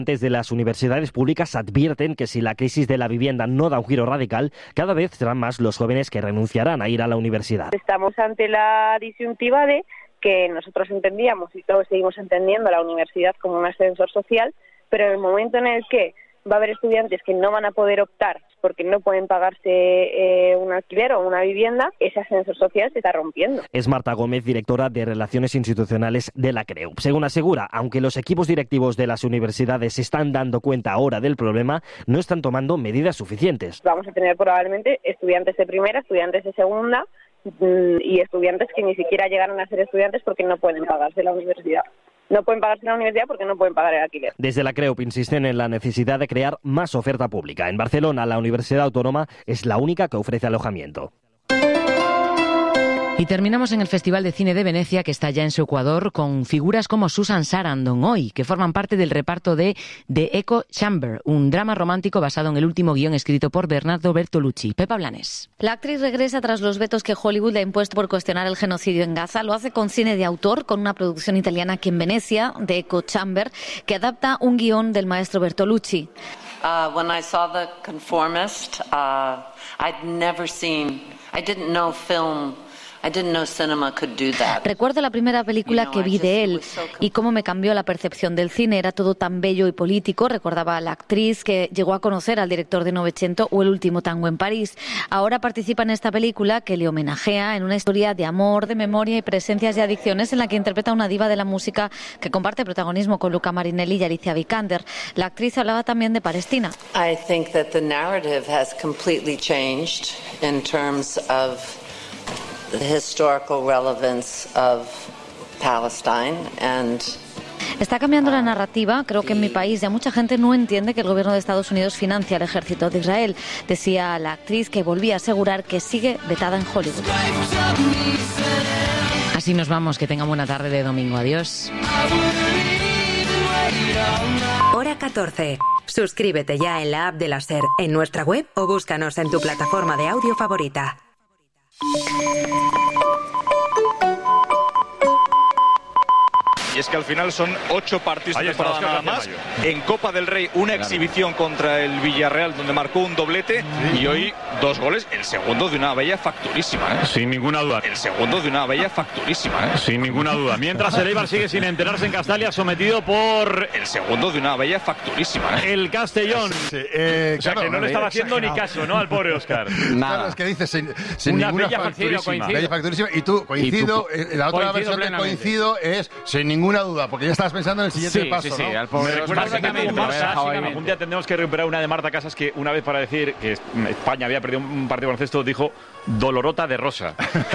De las universidades públicas advierten que si la crisis de la vivienda no da un giro radical, cada vez serán más los jóvenes que renunciarán a ir a la universidad. Estamos ante la disyuntiva de que nosotros entendíamos y todos seguimos entendiendo la universidad como un ascensor social, pero en el momento en el que va a haber estudiantes que no van a poder optar porque no pueden pagarse un alquiler o una vivienda, ese ascensor social se está rompiendo. Es Marta Gómez, directora de Relaciones Institucionales de la CREUP. Según asegura, aunque los equipos directivos de las universidades se están dando cuenta ahora del problema, no están tomando medidas suficientes. Vamos a tener probablemente estudiantes de primera, estudiantes de segunda y estudiantes que ni siquiera llegaron a ser estudiantes porque no pueden pagarse la universidad. No pueden pagarse la universidad porque no pueden pagar el alquiler. Desde la CREUP insisten en la necesidad de crear más oferta pública. En Barcelona, la Universidad Autónoma es la única que ofrece alojamiento. Y terminamos en el Festival de Cine de Venecia, que está ya en su Ecuador, con figuras como Susan Sarandon hoy, que forman parte del reparto de The Echo Chamber, un drama romántico basado en el último guión escrito por Bernardo Bertolucci. Pepa Blanes. La actriz regresa tras los vetos que Hollywood le ha impuesto por cuestionar el genocidio en Gaza. Lo hace con cine de autor, con una producción italiana aquí en Venecia, The Echo Chamber, que adapta un guión del maestro Bertolucci. When I saw The Conformist, I didn't know film. I didn't know cinema could do that. Recuerdo la primera película que vi de él y cómo me cambió la percepción del cine. Era todo tan bello y político. Recordaba a la actriz que llegó a conocer al director de Novecento o El último tango en París. Ahora participa en esta película que le homenajea en una historia de amor, de memoria y presencias y adicciones en la que interpreta a una diva de la música que comparte protagonismo con Luca Marinelli y Alicia Vikander. La actriz hablaba también de Palestina. I think that the narrative has completely changed in terms of the historical relevance of Palestine and Está cambiando la narrativa. Creo que en mi país ya mucha gente no entiende que el gobierno de Estados Unidos financia al ejército de Israel. Decía la actriz, que volvía a asegurar que sigue vetada en Hollywood. Así nos vamos. Que tengan buena tarde de domingo. Adiós. Hora 14. Suscríbete ya en la app de la SER, en nuestra web o búscanos en tu plataforma de audio favorita. Y es que al final son 8 partidos de temporada nada más. En Copa del Rey, una exhibición contra el Villarreal, donde marcó un doblete, y hoy 2 goles. El segundo de una bella facturísima, ¿eh? Sin ninguna duda. El segundo de una bella facturísima, ¿eh? Sin ninguna duda. Mientras el Eibar sigue sin enterarse en Castalia, sometido por el segundo de una bella facturísima, ¿eh? El Castellón. Sí, o sea, que no le estaba haciendo ni caso, ¿no? Al pobre Óscar. Nada. Es que dices sin una ninguna bella facturísima. Bella facturísima. Y tú, coincido. La otra versión de coincido es sin ninguna duda, porque ya estabas pensando en el siguiente paso, sí, ¿no? Al pobre. Me recuerda que un día tendremos que recuperar una de Marta Casas, que una vez, para decir que España había perdido un partido de baloncesto, dijo Dolorota de Rosa.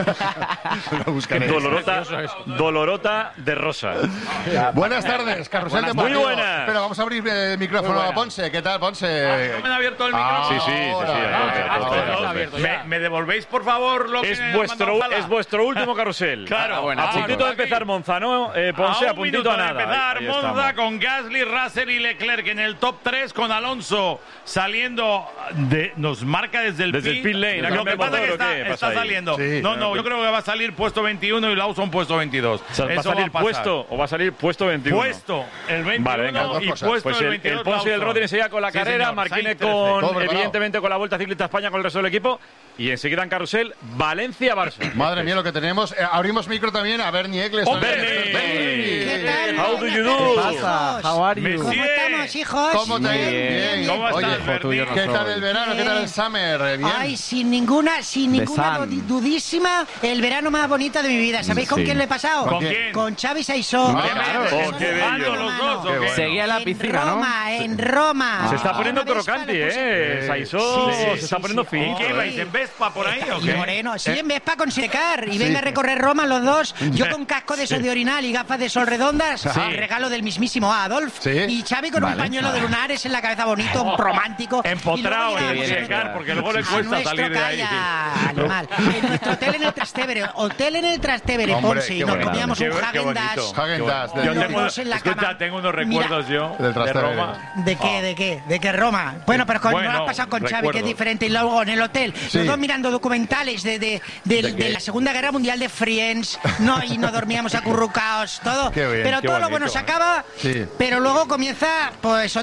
Dolorota de Rosa. Buenas tardes, Carrusel de Muy buenas. Pero vamos a abrir el micrófono a Ponce. ¿Qué tal, Ponce? ¿No me han abierto el micrófono? Sí. ¿Me devolvéis, por favor, lo que es vuestro último carrusel. Claro. A puntito de empezar Monza, ¿no? Ponce, a puntito a nada. Empezar Monza con Gasly, Russell y Leclerc en el top 3, con Alonso saliendo nos marca desde el pit lane. Lo que pasa es que está saliendo. Sí, yo creo que va a salir puesto 21 y Lawson puesto 22. O sea, ¿va a salir puesto o va a salir puesto 21? Puesto el 21 vale, venga, y puesto pues el 22. El Ponce y el Rodri enseguida con la carrera, Marquine evidentemente con la Vuelta Ciclista a España con el resto del equipo. Y enseguida en carrusel, Valencia-Barça. Madre mía, lo que tenemos. Abrimos micro también a Bernie Eccleston. ¿Qué tal? How do you do? ¿Qué pasa? How are you? ¿Cómo estamos, hijos? ¿Cómo te bien? ¿Cómo estás, Bernie? ¿Qué tal el verano? ¿Qué tal el summer? Bien. Ay, sin ninguna dudísima, el verano más bonito de mi vida. ¿Sabéis con quién lo he pasado? ¿Con quién? Con Xavi Saizó. ¡Qué bello! Los dos, seguía en la piscina, En Roma. Se está poniendo crocante, Saizó se está poniendo finito. ¿Qué vais? ¿En Vespa por ahí o Y qué? Moreno, sí, en Vespa con secar. Y venga a recorrer Roma los dos. Yo con casco de sol de orinal y gafas de sol redondas. Regalo del mismísimo Adolf. Y Xavi con un pañuelo de lunares en la cabeza bonito, romántico. Empotrado en secar, porque luego le cuesta salir de ahí. Animal. En nuestro hotel en el Trastevere, Ponce. Y nos comíamos un Häagen-Dazs. Escucha, tengo unos recuerdos yo de Roma. ¿De qué? ¿De qué Roma? Bueno, pero no lo has pasado con Xavi, que es diferente. Y luego en el hotel, los dos mirando documentales de la Segunda Guerra Mundial, de Friends, y no dormíamos acurrucados, todo. Pero todo lo bueno se acaba, pero luego comienza, pues